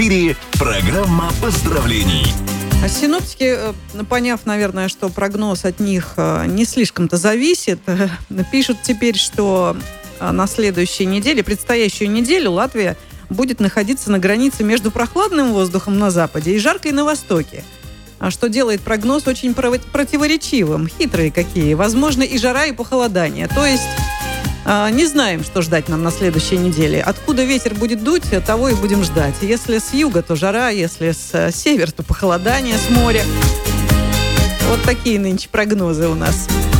эфире программа поздравлений. Синоптики, поняв, наверное, что прогноз от них не слишком-то зависит, пишут теперь, что на следующей неделе, предстоящую неделю, Латвия будет находиться на границе между прохладным воздухом на западе и жаркой на востоке. Что делает прогноз очень противоречивым. Хитрые какие. Возможно, и жара, и похолодание. То есть не знаем, что ждать нам на следующей неделе. Откуда ветер будет дуть, того и будем ждать. Если с юга, то жара, если с севера, то похолодание с моря. Вот такие нынче прогнозы у нас.